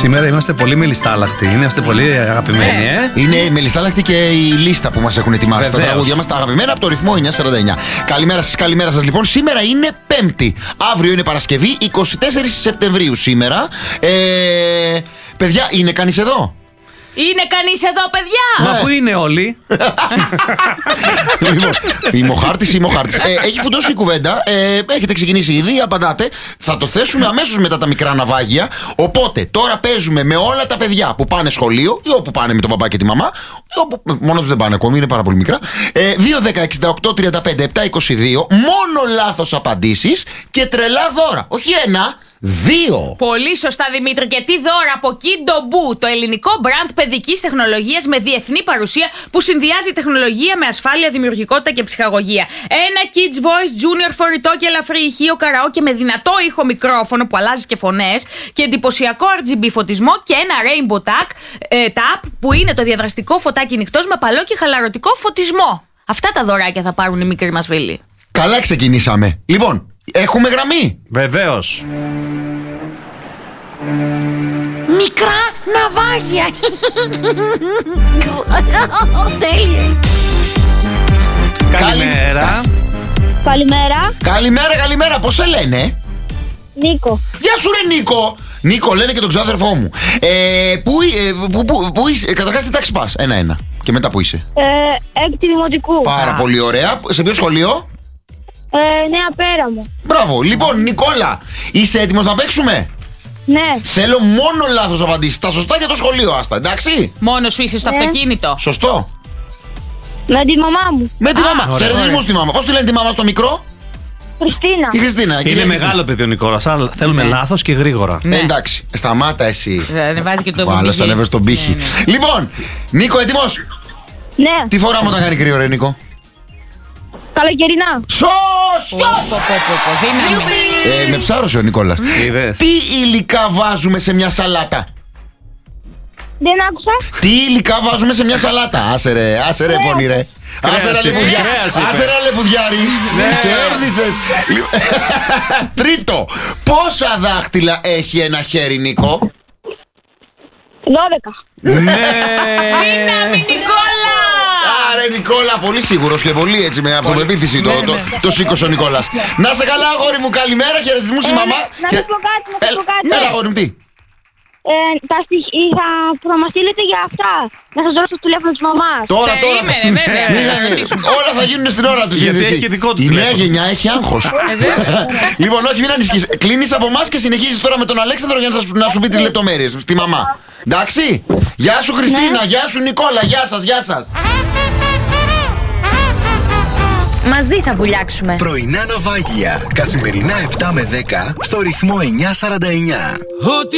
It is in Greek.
Σήμερα είμαστε πολύ μελιστάλακτοι. Είμαστε πολύ αγαπημένοι, Είναι μελιστάλακτη και η λίστα που μας έχουν ετοιμάσει. Βεβαίως. Τα τραγούδια μας τα αγαπημένα από το ρυθμό 949. Καλημέρα σας, καλημέρα σας λοιπόν. Σήμερα είναι Πέμπτη. Αύριο είναι Παρασκευή, 24 Σεπτεμβρίου σήμερα. Παιδιά, είναι κανείς εδώ? Είναι κανείς εδώ, παιδιά? Μα πού είναι όλοι? Λοιπόν, είμαι ο Χάρτης. Έχει φουντώσει η κουβέντα. Έχετε ξεκινήσει ήδη, απαντάτε. Θα το θέσουμε αμέσως μετά τα μικρά ναυάγια. Οπότε τώρα παίζουμε με όλα τα παιδιά που πάνε σχολείο ή όπου πάνε με τον παπά και τη μαμά. Μόνο τους δεν πάνε ακόμη, είναι πάρα πολύ μικρά. 2, 10, 68, 35, 7, 22. Μόνο λάθος απαντήσεις και τρελά δώρα. Όχι ένα, 2. Πολύ σωστά, Δημήτρη. Και τι δώρα από Kindo Boo, το ελληνικό μπραντ παιδικής τεχνολογίας με διεθνή παρουσία που συνδυάζει τεχνολογία με ασφάλεια, δημιουργικότητα και ψυχαγωγία. Ένα Kids Voice Junior φορητό και ελαφρύ ηχείο καραόκε με δυνατό ήχο μικρόφωνο που αλλάζει και φωνές και εντυπωσιακό RGB φωτισμό και ένα Rainbow Tap που είναι το διαδραστικό φωτάκι νυχτός με παλό και χαλαρωτικό φωτισμό. Αυτά τα δωράκια θα πάρουν οι μικροί μας φίλοι. Καλά ξεκινήσαμε. Λοιπόν, έχουμε γραμμή. Βεβαίως. Μικρά ναυάγια. Τέλεια. Καλημέρα. Καλημέρα, πώς σε λένε? Νίκο. Γεια σου ρε Νίκο. Νίκο λένε και τον ξάδερφό μου. Πού είσαι? Καταρχάς τι τάξη πας? Ένα. Και μετά πού είσαι? Έκτη δημοτικού. Πάρα πολύ ωραία. Σε ποιο σχολείο? Νέα Πέραμο. Μπράβο. Λοιπόν Νικόλα, είσαι έτοιμος να παίξουμε? Ναι. Θέλω μόνο λάθος απαντήσεις. Τα σωστά για το σχολείο άστα, εντάξει? Μόνο σου είσαι στο αυτοκίνητο. Σωστό. Με τη μαμά μου. Με τη μαμά. ωραία, Χαιρετισμούς στη μάμα. Πώς τη λένε τη μάμα στο μικρό? Χριστίνα. Η Χριστίνα. Είναι μεγάλο παιδί ο Νικόλας, αλλά θέλουμε λάθος και γρήγορα. Εντάξει, σταμάτα εσύ. Δεν βάζει και το Ο άλλος ανέβασε τον πύχη. Λοιπόν, Νίκο, έτοιμος? Ναι. Τι φοράμε όταν κάνει κρύο, ρε Νίκο? Καλοκαιρινά. Σωστό! Δύναμη. Με ψάρωσε ο Νικόλας. Είδες. Τι υλικά βάζουμε σε μια σαλάτα? Δεν άκουσα. Τι υλικά βάζουμε σε μια σαλάτα? Άσε ρε πόνι ρε. Άσε ρε λεπουδιάρη. Κέρδισες. Τρίτο. Πόσα δάχτυλα έχει ένα χέρι, Νίκο? 12. Ναι. Δύναμη, Νικόλα! Άρε Νικόλα, πολύ σίγουρος και πολύ έτσι με αυτοπεποίθηση το σήκωσε ο Νικόλας. Να σε καλά αγόρι μου, καλημέρα, χαιρετισμούς στη μαμά. Να σου πω κάτι. Έλα αγόρι μου, τι? Θα μας στείλετε για αυτά. Να σας δώσω το τηλέφωνο της μαμάς. Τώρα. Περίμενε, βέβαια. Όλα θα γίνουν στην ώρα τους. Γιατί έχει και δικό του Η νέα τηλέφωνο. γενιά έχει άγχος. Λοιπόν, όχι, μην ανησυχείς. Κλείνεις από εμάς και συνεχίζεις τώρα με τον Αλέξανδρο για να σου πει τις λεπτομέρειες. Στη μαμά. Εντάξει. Γεια σου Χριστίνα, γεια σου Νικόλα, γεια σας. Μαζί θα βουλιάξουμε. Πρωινά ναυάγια. Καθημερινά 7 με 10 στο ρυθμό 949.